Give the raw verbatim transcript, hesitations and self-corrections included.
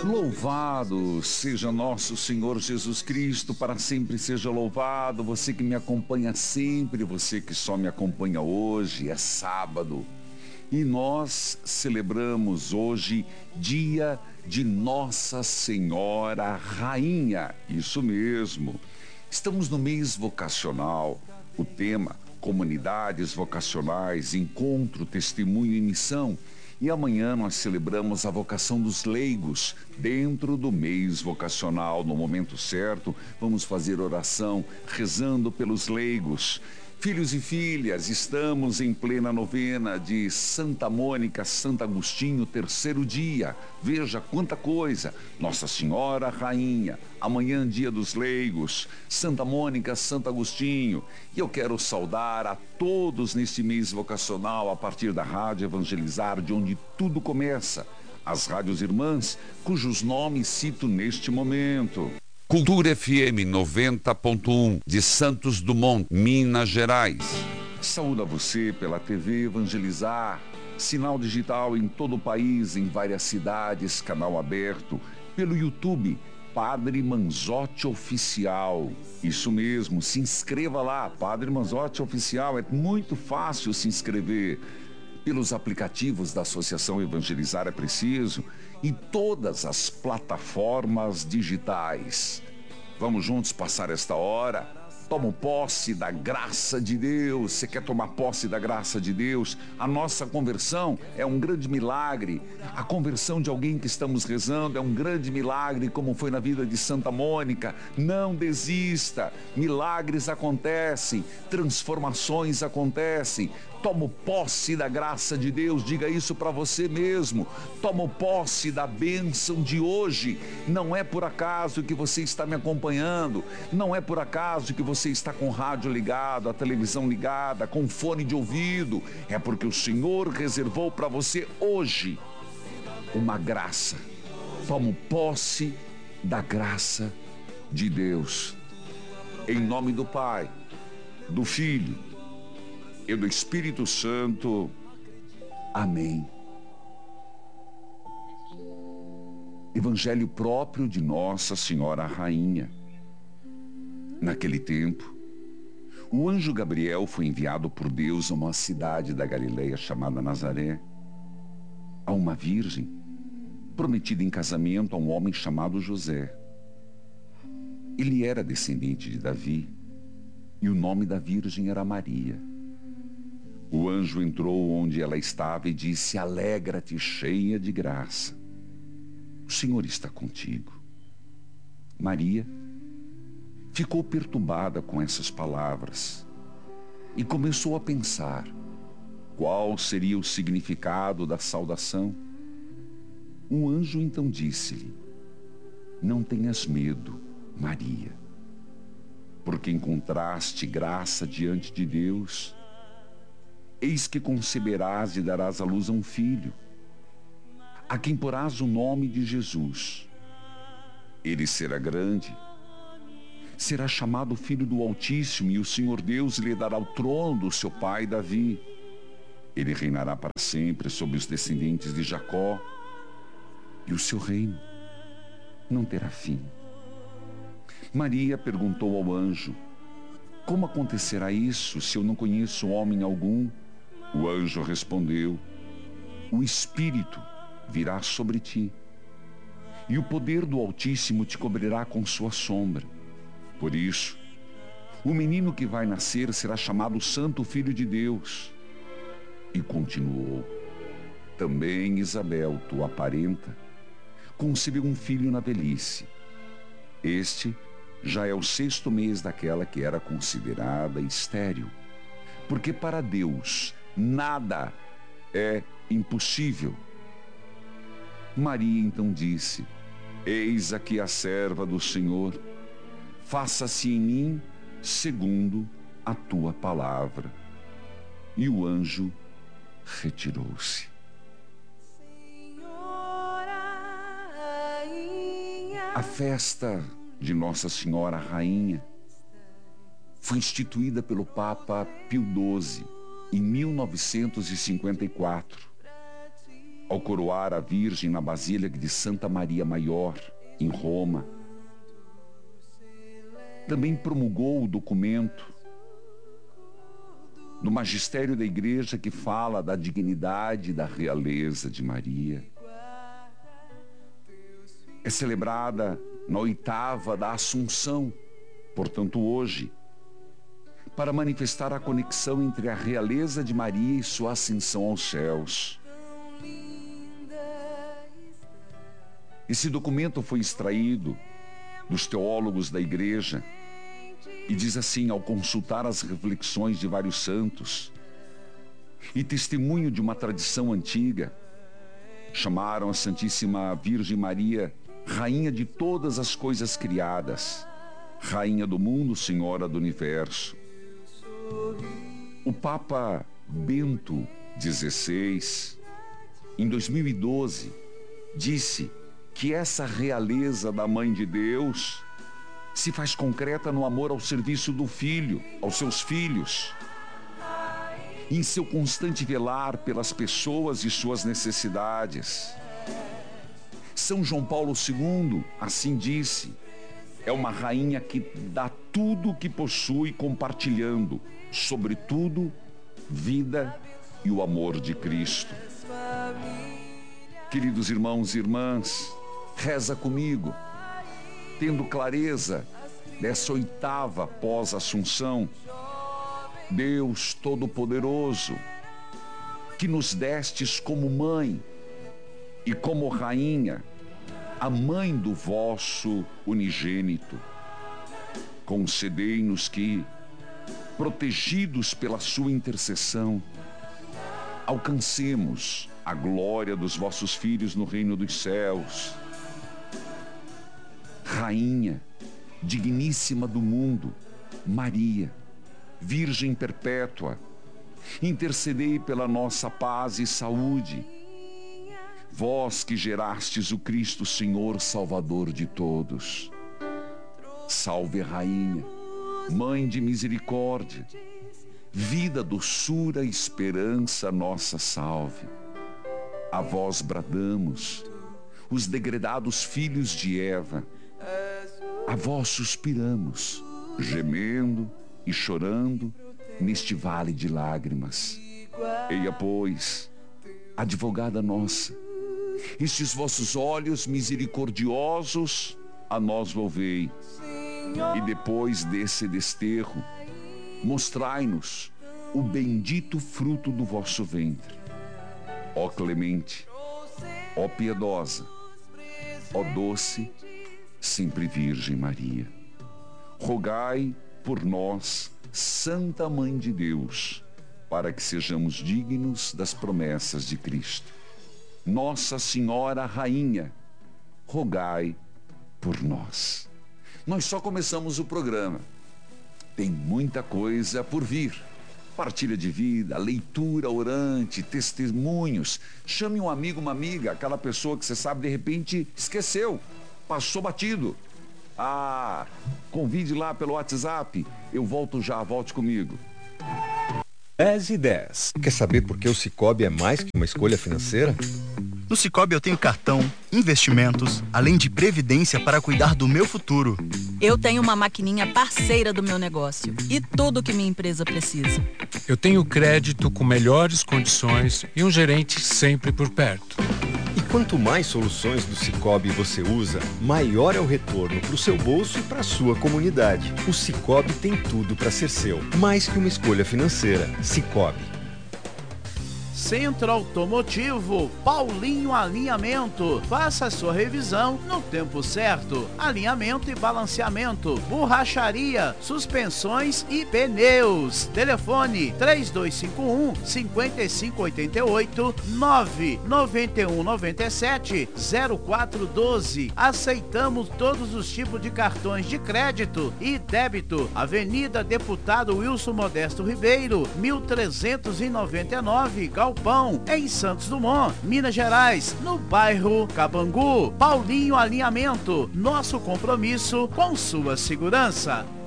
Louvado seja nosso Senhor Jesus Cristo, para sempre seja louvado. Você que me acompanha sempre, você que só me acompanha hoje, é sábado. E nós celebramos hoje dia de Nossa Senhora Rainha. Isso mesmo. Estamos no mês vocacional. O tema: comunidades vocacionais, encontro, testemunho e missão. E amanhã nós celebramos a vocação dos leigos dentro do mês vocacional. No momento certo, vamos fazer oração rezando pelos leigos. Filhos e filhas, estamos em plena novena de Santa Mônica, Santo Agostinho, terceiro dia. Veja quanta coisa! Nossa Senhora Rainha, amanhã dia dos leigos, Santa Mônica, Santo Agostinho. E eu quero saudar a todos neste mês vocacional, a partir da Rádio Evangelizar, de onde tudo começa. As rádios irmãs, cujos nomes cito neste momento. Cultura F M noventa ponto um de Santos Dumont, Minas Gerais. Saúdo a você pela T V Evangelizar, sinal digital em todo o país, em várias cidades, canal aberto, pelo YouTube, Padre Manzotti Oficial. Isso mesmo, se inscreva lá, Padre Manzotti Oficial, é muito fácil se inscrever. Pelos aplicativos da Associação Evangelizar é Preciso e todas as plataformas digitais. Vamos juntos passar esta hora. Toma posse da graça de Deus. Você quer tomar posse da graça de Deus? A nossa conversão é um grande milagre. A conversão de alguém que estamos rezando é um grande milagre, como foi na vida de Santa Mônica. Não desista. Milagres acontecem, transformações acontecem. Toma posse da graça de Deus, diga isso para você mesmo. Toma posse da bênção de hoje. Não é por acaso que você está me acompanhando, não é por acaso que você está com o rádio ligado, a televisão ligada, com fone de ouvido. É porque o Senhor reservou para você hoje uma graça. Toma posse da graça de Deus. Em nome do Pai, do Filho e do Espírito Santo. Amém. Evangelho próprio de Nossa Senhora Rainha. Naquele tempo, o anjo Gabriel foi enviado por Deus a uma cidade da Galileia chamada Nazaré, a uma virgem prometida em casamento a um homem chamado José. Ele era descendente de Davi e o nome da virgem era Maria. O anjo entrou onde ela estava e disse: alegra-te, cheia de graça. O Senhor está contigo. Maria ficou perturbada com essas palavras e começou a pensar qual seria o significado da saudação. O anjo então disse-lhe: não tenhas medo, Maria, porque encontraste graça diante de Deus. Eis que conceberás e darás à luz a um filho, a quem porás o nome de Jesus. Ele será grande, será chamado Filho do Altíssimo, e o Senhor Deus lhe dará o trono do seu pai Davi. Ele reinará para sempre sobre os descendentes de Jacó, e o seu reino não terá fim. Maria perguntou ao anjo: como acontecerá isso, se eu não conheço homem algum? O anjo respondeu: o Espírito virá sobre ti, e o poder do Altíssimo te cobrirá com sua sombra. Por isso, o menino que vai nascer será chamado Santo Filho de Deus. E continuou: também Isabel, tua parenta, concebeu um filho na velhice. Este já é o sexto mês daquela que era considerada estéril, porque para Deus nada é impossível. Maria então disse: eis aqui a serva do Senhor, faça-se em mim segundo a tua palavra. E o anjo retirou-se. A festa de Nossa Senhora Rainha foi instituída pelo Papa Pio doze em mil novecentos e cinquenta e quatro. ao coroar a Virgem na Basílica de Santa Maria Maior, em Roma. Também promulgou o documento do magistério da Igreja que fala da dignidade da realeza de Maria. É celebrada na oitava da Assunção, portanto hoje, para manifestar a conexão entre a realeza de Maria e sua ascensão aos céus. Esse documento foi extraído dos teólogos da Igreja e diz assim, ao consultar as reflexões de vários santos e testemunho de uma tradição antiga, chamaram a Santíssima Virgem Maria Rainha de todas as coisas criadas, Rainha do mundo, Senhora do universo. O Papa Bento dezesseis, em dois mil e doze, disse que essa realeza da Mãe de Deus se faz concreta no amor ao serviço do Filho, aos seus filhos, em seu constante velar pelas pessoas e suas necessidades. São João Paulo segundo assim disse, é uma rainha que dá tudo o que possui compartilhando, sobretudo, vida e o amor de Cristo. Queridos irmãos e irmãs, reza comigo, tendo clareza dessa oitava pós-assunção. Deus Todo-Poderoso, que nos destes como mãe e como rainha, a mãe do vosso unigênito, concedei-nos que, protegidos pela sua intercessão, alcancemos a glória dos vossos filhos no reino dos céus. Rainha, digníssima do mundo, Maria, Virgem perpétua, intercedei pela nossa paz e saúde. Vós que gerastes o Cristo, Senhor Salvador de todos. Salve, Rainha, Mãe de misericórdia, vida, doçura, esperança, nossa salve. A vós bradamos, os degredados filhos de Eva. A vós suspiramos, gemendo e chorando neste vale de lágrimas. Eia, pois, advogada nossa, estes vossos olhos misericordiosos a nós volvei, e depois desse desterro, mostrai-nos o bendito fruto do vosso ventre. Ó clemente, ó piedosa, ó doce, sempre Virgem Maria, rogai por nós, Santa Mãe de Deus, para que sejamos dignos das promessas de Cristo. Nossa Senhora Rainha, rogai por nós. Nós só começamos o programa. Tem muita coisa por vir. Partilha de vida, leitura orante, testemunhos. Chame um amigo, uma amiga, aquela pessoa que você sabe de repente esqueceu, passou batido. Ah, convide lá pelo WhatsApp. Eu volto já, volte comigo. dez e dez. Quer saber por que o Sicoob é mais que uma escolha financeira? No Sicoob eu tenho cartão, investimentos, além de previdência para cuidar do meu futuro. Eu tenho uma maquininha parceira do meu negócio e tudo que minha empresa precisa. Eu tenho crédito com melhores condições e um gerente sempre por perto. E quanto mais soluções do Sicoob você usa, maior é o retorno para o seu bolso e para a sua comunidade. O Sicoob tem tudo para ser seu, mais que uma escolha financeira. Sicoob. Centro Automotivo Paulinho Alinhamento. Faça a sua revisão no tempo certo. Alinhamento e balanceamento, borracharia, suspensões e pneus. Telefone três dois cinco um, cinco cinco oito oito, nove nove um nove sete, zero quatro um dois. Aceitamos todos os tipos de cartões de crédito e débito. Avenida Deputado Wilson Modesto Ribeiro, mil trezentos e noventa e nove, Galpão, em Santos Dumont, Minas Gerais, no bairro Cabangu. Paulinho Alinhamento, nosso compromisso com sua segurança.